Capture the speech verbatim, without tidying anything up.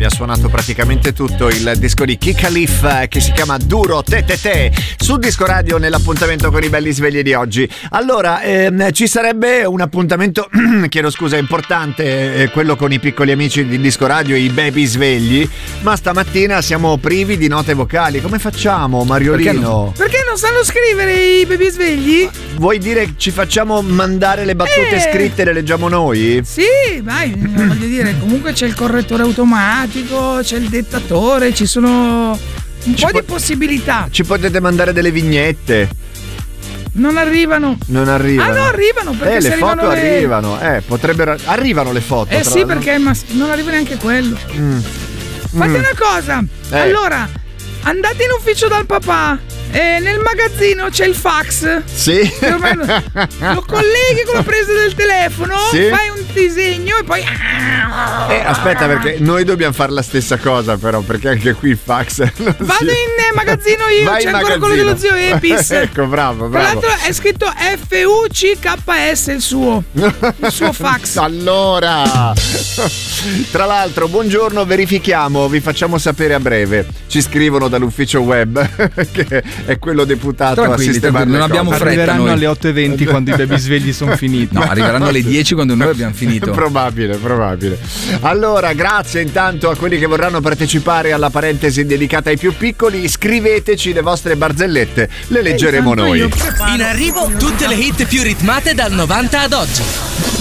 abbia suonato praticamente tutto il disco di Ki Khalifa che si chiama Duro Te Te Te su Disco Radio nell'appuntamento con i belli svegli di oggi. Allora, ehm, ci sarebbe un appuntamento, chiedo scusa, importante, eh, quello con i piccoli amici di Disco Radio, i baby svegli, ma stamattina siamo privi di note vocali. Come facciamo, Mariolino? Perché non, perché non sanno scrivere i baby svegli? Vuoi dire ci facciamo mandare le battute Eh. scritte e le leggiamo noi? Sì, vai, voglio dire, comunque c'è il correttore automatico, c'è il dettatore, ci sono un Ci po' può- di possibilità. Ci potete mandare delle vignette? Non arrivano. Non arrivano. Ah no, arrivano perché Eh, se le arrivano foto le- arrivano. Eh, potrebbero. Arrivano le foto. Eh tra sì, l'altro. perché ma non arriva neanche quello. Mm. Fate Mm. una cosa. Eh. Allora, andate in ufficio dal papà e nel magazzino c'è il fax. Sì. Che ormai lo, lo colleghi con la presa del telefono, Sì. fai un disegno e poi. Eh, aspetta, perché noi dobbiamo fare la stessa cosa, però, perché anche qui il fax. non Vado si- in eh, magazzino io, Vai c'è in ancora quello magazzino. dello zio Epis. Ecco, bravo, Tra bravo. l'altro è scritto F U C K S il suo. Il suo fax. Allora, tra l'altro, buongiorno, verifichiamo, vi facciamo sapere a breve. Ci scrivono dall'ufficio web che è quello deputato Tranquilli, a sistemare tranquilli, le non abbiamo cose. fretta Arriveranno noi. alle otto e venti quando i baby svegli sono finiti. No, arriveranno alle dieci quando noi abbiamo finito. Probabile, probabile. Allora, grazie intanto a quelli che vorranno partecipare alla parentesi dedicata ai più piccoli. Scriveteci le vostre barzellette, le leggeremo Intanto noi. io preparo- In arrivo tutte le hit più ritmate dal novanta ad oggi.